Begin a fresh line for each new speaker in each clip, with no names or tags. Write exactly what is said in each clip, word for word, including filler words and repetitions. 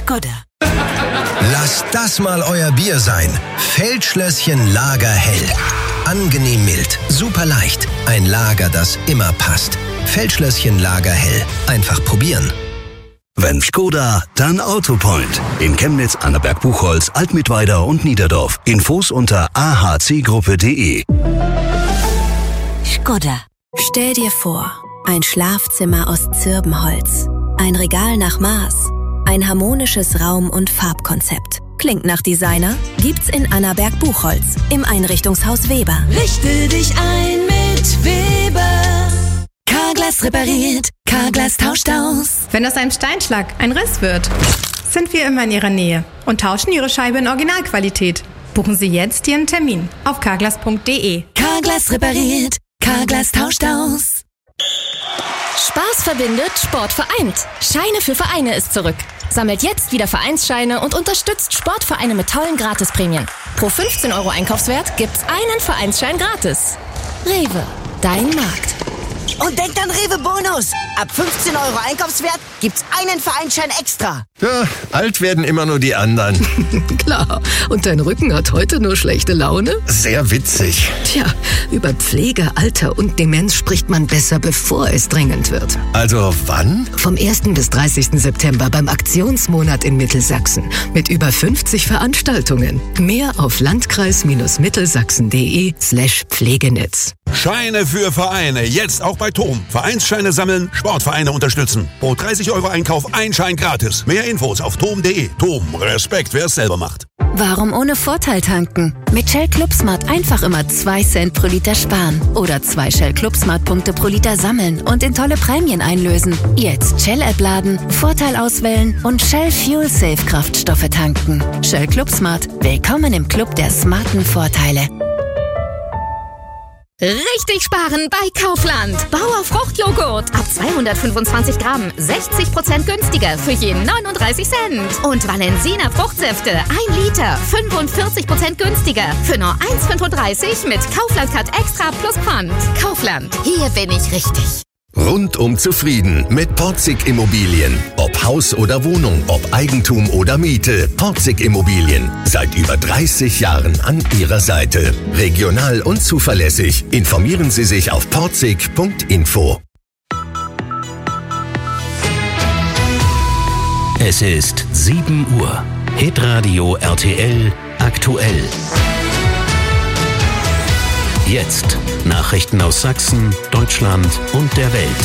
Skoda.
Lasst das mal euer Bier sein. Feldschlösschen Lager Hell. Angenehm mild, super leicht. Ein Lager, das immer passt. Feldschlösschen Lager Hell. Einfach probieren.
Wenn Skoda, dann Autopoint. In Chemnitz, Annaberg, Buchholz, Altmittweida und Niederdorf. Infos unter a h c gruppe punkt d e.
Skoda. Stell dir vor, ein Schlafzimmer aus Zirbenholz, ein Regal nach Maß, ein harmonisches Raum- und Farbkonzept. Klingt nach Designer? Gibt's in Annaberg Buchholz im Einrichtungshaus Weber.
Richte dich ein mit Weber. Carglass repariert, Carglass tauscht aus.
Wenn aus einem Steinschlag ein Riss wird, sind wir immer in Ihrer Nähe und tauschen Ihre Scheibe in Originalqualität. Buchen Sie jetzt Ihren Termin auf carglass punkt d e.
Carglass repariert, Carglass tauscht aus.
Spaß verbindet, Sport vereint. Scheine für Vereine ist zurück. Sammelt jetzt wieder Vereinsscheine und unterstützt Sportvereine mit tollen Gratisprämien. Pro fünfzehn Euro Einkaufswert gibt's einen Vereinsschein gratis. Rewe, dein Markt.
Und denkt an Rewe Bonus. Ab fünfzehn Euro Einkaufswert gibt's einen Vereinsschein extra.
Ja, alt werden immer nur die anderen.
Klar. Und dein Rücken hat heute nur schlechte Laune?
Sehr witzig.
Tja, über Pflege, Alter und Demenz spricht man besser, bevor es dringend wird.
Also wann?
Vom ersten bis dreißigsten September beim Aktionsmonat in Mittelsachsen. Mit über fünfzig Veranstaltungen. Mehr auf landkreis-mittelsachsen.de slash Pflegenetz.
Scheine für Vereine. Jetzt auch bei Tom. Vereinsscheine sammeln, Sportvereine unterstützen. Pro dreißig Euro Einkauf ein Schein gratis. Mehr Infos auf tom punkt d e. Tom, Respekt, wer es selber macht.
Warum ohne Vorteil tanken? Mit Shell ClubSmart einfach immer zwei Cent pro Liter sparen. Oder zwei Shell ClubSmart-Punkte pro Liter sammeln und in tolle Prämien einlösen. Jetzt Shell-App laden, Vorteil auswählen und Shell Fuel Safe Kraftstoffe tanken. Shell ClubSmart. Willkommen im Club der smarten Vorteile. Richtig sparen bei Kaufland. Bauer Fruchtjoghurt ab zweihundertfünfundzwanzig Gramm, sechzig Prozent günstiger für je neununddreißig Cent. Und Valensina Fruchtsäfte, ein Liter, fünfundvierzig Prozent günstiger für nur eins Komma fünfunddreißig mit Kaufland Cut Extra plus Pfand. Kaufland, hier bin ich richtig.
Rundum zufrieden mit Porzig Immobilien. Ob Haus oder Wohnung, ob Eigentum oder Miete. Porzig Immobilien. Seit über dreißig Jahren an Ihrer Seite. Regional und zuverlässig. Informieren Sie sich auf porzig punkt info.
Es ist sieben Uhr. Hitradio R T L aktuell. Jetzt Nachrichten aus Sachsen, Deutschland und der Welt.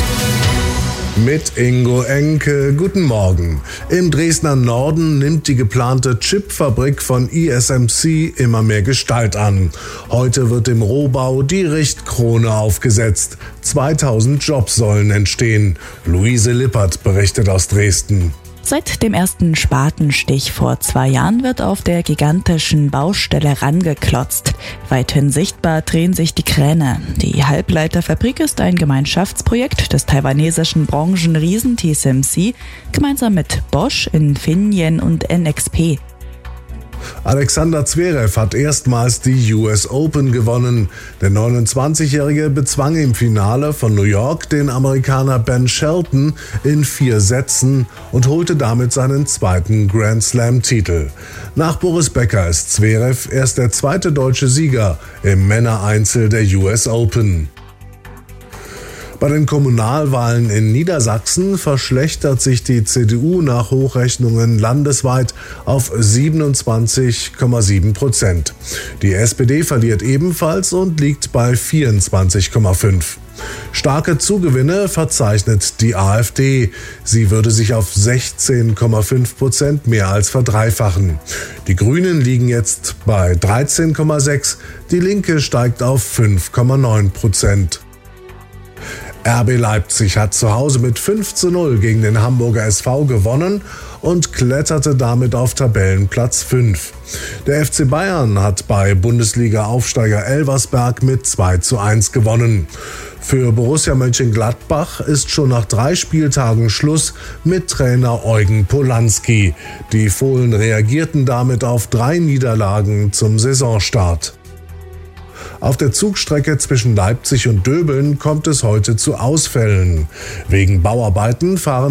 Mit Ingo Enke, guten Morgen. Im Dresdner Norden nimmt die geplante Chipfabrik von I S M C immer mehr Gestalt an. Heute wird im Rohbau die Richtkrone aufgesetzt. zweitausend Jobs sollen entstehen. Luise Lippert berichtet aus Dresden.
Seit dem ersten Spatenstich vor zwei Jahren wird auf der gigantischen Baustelle rangeklotzt. Weithin sichtbar drehen sich die Kräne. Die Halbleiterfabrik ist ein Gemeinschaftsprojekt des taiwanesischen Branchenriesen T S M C gemeinsam mit Bosch, Infineon und N X P.
Alexander Zverev hat erstmals die U S Open gewonnen. Der neunundzwanzigjährige bezwang im Finale von New York den Amerikaner Ben Shelton in vier Sätzen und holte damit seinen zweiten Grand Slam-Titel. Nach Boris Becker ist Zverev erst der zweite deutsche Sieger im Männereinzel der U S Open. Bei den Kommunalwahlen in Niedersachsen verschlechtert sich die C D U nach Hochrechnungen landesweit auf siebenundzwanzig Komma sieben Prozent. Die S P D verliert ebenfalls und liegt bei vierundzwanzig Komma fünf. Starke Zugewinne verzeichnet die AfD. Sie würde sich auf sechzehn Komma fünf Prozent mehr als verdreifachen. Die Grünen liegen jetzt bei dreizehn Komma sechs. Die Linke steigt auf fünf Komma neun Prozent. R B Leipzig hat zu Hause mit fünf zu null gegen den Hamburger S V gewonnen und kletterte damit auf Tabellenplatz fünf. Der F C Bayern hat bei Bundesliga-Aufsteiger Elversberg mit zwei zu eins gewonnen. Für Borussia Mönchengladbach ist schon nach drei Spieltagen Schluss mit Trainer Eugen Polanski. Die Fohlen reagierten damit auf drei Niederlagen zum Saisonstart. Auf der Zugstrecke zwischen Leipzig und Döbeln kommt es heute zu Ausfällen. Wegen Bauarbeiten fahren